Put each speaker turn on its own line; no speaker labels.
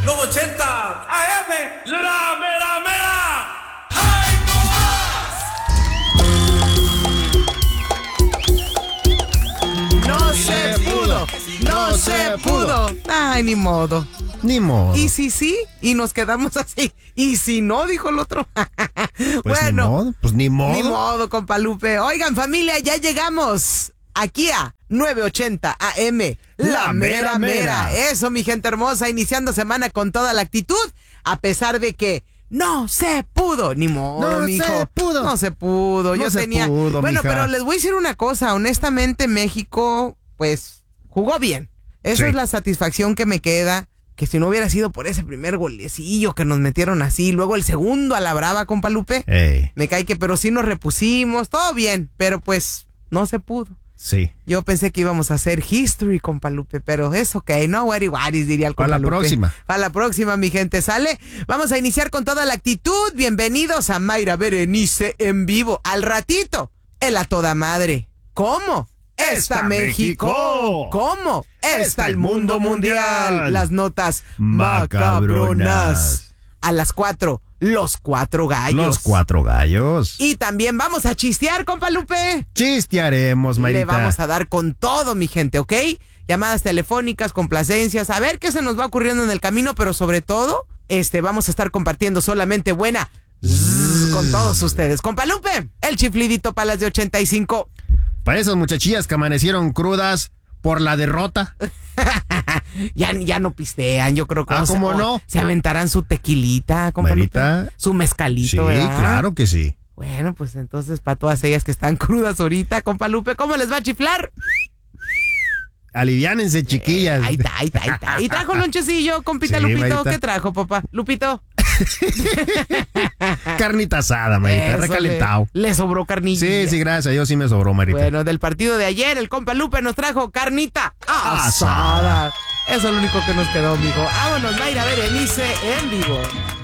980 AM, la mera mera. ¡Ay,
No se pudo, no se pudo. Ay, ni modo.
Ni modo.
¿Y si sí? Y nos quedamos así. ¿Y si no? Dijo el otro.
Pues
bueno,
ni modo, pues ni modo.
Ni modo, compa Lupe. Oigan, familia, ya llegamos aquí a 980 AM, la mera mera. Eso, mi gente hermosa, iniciando semana con toda la actitud, a pesar de que no se pudo. Ni modo,
No
mijo.
se pudo.
No se pudo.
No
Yo
se
tenía.
pudo,
bueno,
mija.
pero les voy a decir una cosa. Honestamente, México, pues, jugó bien. Esa
Sí.
es la satisfacción que me queda. Que si no hubiera sido por ese primer golecillo que nos metieron así, luego el segundo a la brava, compa Lupe.
Ey,
Me cae que, pero sí nos repusimos, todo bien, pero pues no se pudo.
sí.
Yo pensé que íbamos a hacer history, compa Lupe, pero es ok, no worry worries, diría el compa
Para la
Lupe.
próxima.
Para la próxima, mi gente, ¿sale? Vamos a iniciar con toda la actitud. Bienvenidos a Mayra Berenice en vivo. Al ratito, el a toda madre. ¿Cómo? Está México. ¿Cómo? Está el mundo mundial. Las notas macabronas. A las 4, los 4 gallos.
Los 4 gallos.
Y también vamos a chistear, compa Lupe.
Chistearemos, Mayrita.
Le vamos a dar con todo, mi gente, ¿ok? Llamadas telefónicas, complacencias, a ver qué se nos va ocurriendo en el camino, pero sobre todo, vamos a estar compartiendo solamente buena con todos ustedes. Compa Lupe, el chiflidito para las de 85.
Para esas muchachillas que amanecieron crudas por la derrota.
Ya no pistean, yo creo que
¿cómo no?
se aventarán su tequilita, compa
Mayrita.
Lupe, su mezcalito,
Sí,
¿verdad?
claro que sí.
Bueno, pues entonces para todas ellas que están crudas ahorita, compa Lupe, ¿cómo les va a chiflar?
Aliviánense, chiquillas.
Ahí está. ¿Y trajo lonchecillo, compita
Sí,
Lupito?
Mayrita.
¿Qué trajo, papá? Lupito.
Carnita asada, Mayrita,
Eso,
recalentado.
Le sobró carnilla.
Sí, gracias a Dios sí me sobró, Mayrita.
Bueno, del partido de ayer, el compa Lupe nos trajo carnita asada. Eso es lo único que nos quedó, mijo. Vámonos, Mayra Berenice en vivo.